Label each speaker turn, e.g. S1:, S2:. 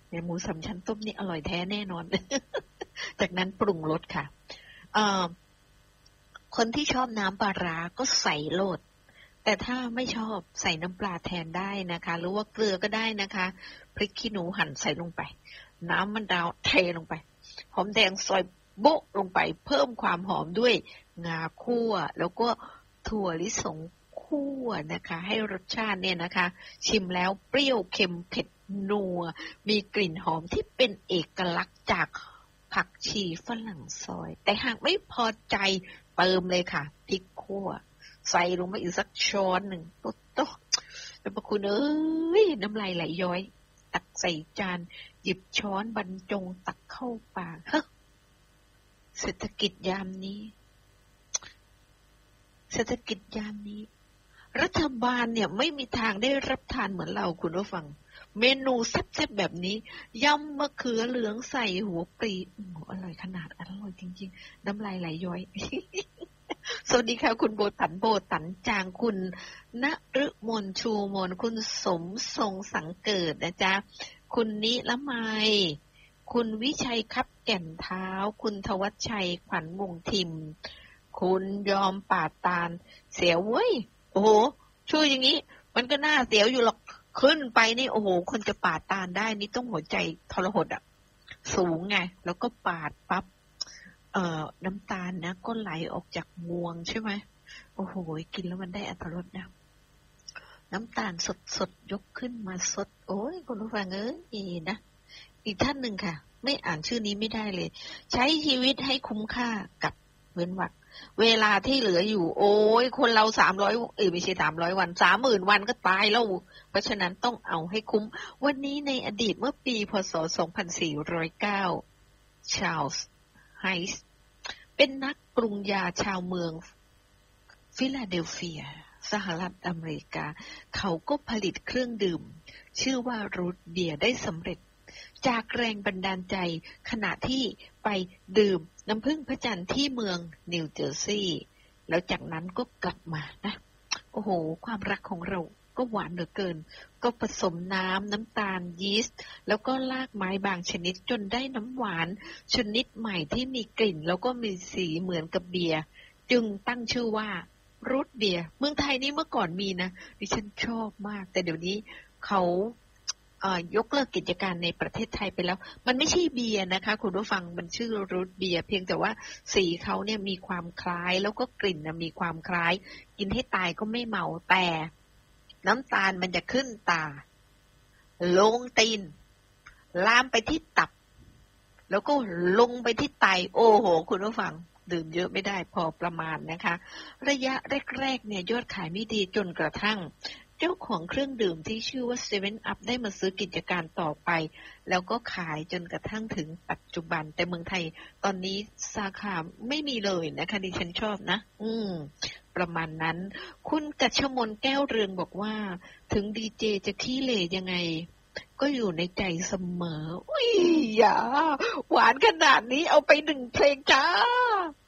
S1: หมูสามชั้นต้มนี่อร่อยแท้แน่นอน จากนั้นปรุงรสค่ะคนที่ชอบน้ำปลาร้าก็ใส่โลดแต่ถ้าไม่ชอบใส่น้ำปลาแทนได้นะคะหรือว่าเกลือก็ได้นะคะพริกขี้หนูหั่นใส่ลงไปน้ำมะนาวเทลงไปหอมแดงซอยโบ๊ะลงไปเพิ่มความหอมด้วยงาคั่วแล้วก็ถั่วลิสงคั่วนะคะให้รสชาติเนี่ยนะคะชิมแล้วเปรี้ยวเค็มเผ็ดนัวมีกลิ่นหอมที่เป็นเอกลักษณ์จากผักชีฝรั่งซอยแต่หากไม่พอใจเติมเลยค่ะพริกคั่วใส่ลงไปอีกสักช้อนหนึ่งโต๊ะแล้วพระคุณเอ้ยน้ำลายไหลย้อยตักใส่จานหยิบช้อนบรรจงตักเข้าปากเฮ้เศรษฐกิจยามนี้รัฐบาลเนี่ยไม่มีทางได้รับทานเหมือนเราคุณผู้ฟังเมนูแซ่บๆแบบนี้ยำมะเขือเหลืองใส่หัวปลีอร่อยขนาดอร่อยจริงๆน้ำลายไหลย้อย สวัสดีค่ะคุณโบตันจางคุณณฤมลชูมนคุณสมทรงสังเกิดนะจ๊ะคุณนิละไมคุณวิชัยคับแก่นเท้าคุณทวัชชัยขวัญวงทิมคุณยอมปาดตาลเสียวเว้ยโอ้โหชื่ออย่างนี้มันก็น่าเสียวอยู่หรอกขึ้นไปนี่โอ้โหคนจะปาดตาลได้นี่ต้องหัวใจทรหดอ่ะสูงไงแล้วก็ปาดปั๊บน้ำตาลนะก็ไหลออกจากงวงใช่ไหมโอ้โหกินแล้วมันได้อรรถรสนะน้ำตาลสดยกขึ้นมาสดโอ้ยคุณผู้ฟังนะอีกท่านหนึ่งค่ะไม่อ่านชื่อนี้ไม่ได้เลยใช้ชีวิตให้คุ้มค่ากับเว้นวรรคเวลาที่เหลืออยู่โอ้ยคนเรา300ไม่ใช่300 วัน 30,000 วันก็ตายแล้วเพราะฉะนั้นต้องเอาให้คุ้มวันนี้ในอดีตเมื่อปีพ.ศ. 2409ชาร์ลส์ไฮส์เป็นนักปรุงยาชาวเมืองฟิลาเดลเฟียสหรัฐอเมริกาเขาก็ผลิตเครื่องดื่มชื่อว่ารูทเบียร์ได้สำเร็จจากแรงบันดาลใจขณะที่ไปดื่มน้ำผึ้งพระจันทร์ที่เมืองนิวเจอร์ซีย์แล้วจากนั้นก็กลับมานะโอ้โหความรักของเราก็หวานเหลือเกินก็ผสมน้ำตาลยีสต์แล้วก็รากไม้บางชนิดจนได้น้ำหวานชนิดใหม่ที่มีกลิ่นแล้วก็มีสีเหมือนกับเบียร์จึงตั้งชื่อว่ารูทเบียร์เมืองไทยนี่เมื่อก่อนมีนะดิฉันชอบมากแต่เดี๋ยวนี้เขายกเลิกกิจการในประเทศไทยไปแล้วมันไม่ใช่เบียร์นะคะคุณผู้ฟังมันชื่อรูทเบียร์เพียงแต่ว่าสีเขาเนี่ยมีความคล้ายแล้วก็กลิ่นมีความคล้ายกินให้ตายก็ไม่เมาแต่น้ำตาลมันจะขึ้นตาลงตีนลามไปที่ตับแล้วก็ลงไปที่ไตโอ้โหคุณผู้ฟังดื่มเยอะไม่ได้พอประมาณนะคะระยะแรกๆเนี่ยยอดขายไม่ดีจนกระทั่งเจ้าของเครื่องดื่มที่ชื่อว่า Seven Up ได้มาซื้อกิจการต่อไปแล้วก็ขายจนกระทั่งถึงปัจจุบันแต่เมืองไทยตอนนี้สาขาไม่มีเลยนะคะดิฉันชอบนะประมาณนั้นคุณกัชมนแก้วเรืองบอกว่าถึงดีเจจะขี้เหร่ยังไงก็อยู่ในใจเสมออุ้ยอย่าหวานขนาดนี้เอาไป1 เพลงจ้า